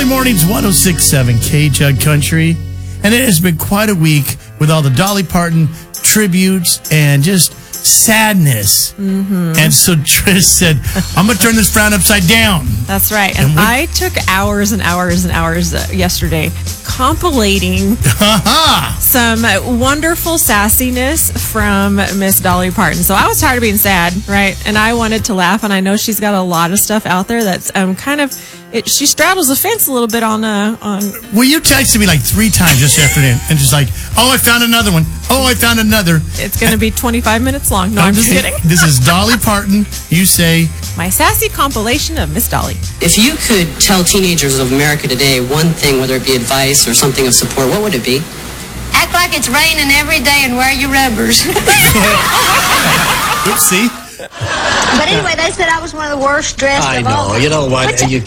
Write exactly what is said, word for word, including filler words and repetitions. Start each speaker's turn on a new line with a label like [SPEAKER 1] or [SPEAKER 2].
[SPEAKER 1] Early mornings, one oh six point seven K-Jug Country. And it has been quite a week with all the Dolly Parton tributes and just sadness.
[SPEAKER 2] Mm-hmm.
[SPEAKER 1] And so Trish said, I'm going to turn this frown upside down.
[SPEAKER 2] That's right. And,
[SPEAKER 1] And we-
[SPEAKER 2] I took hours and hours and hours uh, yesterday compilating some wonderful sassiness from Miss Dolly Parton. So I was tired of being sad, right? And I wanted to laugh. And I know she's got a lot of stuff out there that's um, kind of, it, she straddles the fence a little bit on... Uh, on.
[SPEAKER 1] Well, you texted me like three times this afternoon and just like, oh, I found another one. Oh, I found another.
[SPEAKER 2] It's going to be twenty-five minutes long. No, I'm just
[SPEAKER 1] Okay.
[SPEAKER 2] kidding.
[SPEAKER 1] This is Dolly Parton. You say...
[SPEAKER 2] My sassy compilation of Miss Dolly.
[SPEAKER 3] If you could tell teenagers of America today one thing, whether it be advice or something of support, what would it be?
[SPEAKER 4] Act like it's raining every day and wear your rubbers.
[SPEAKER 1] Oopsie.
[SPEAKER 4] But anyway, they said I was one of the worst dressed
[SPEAKER 5] I
[SPEAKER 4] of all.
[SPEAKER 5] know. You know what? You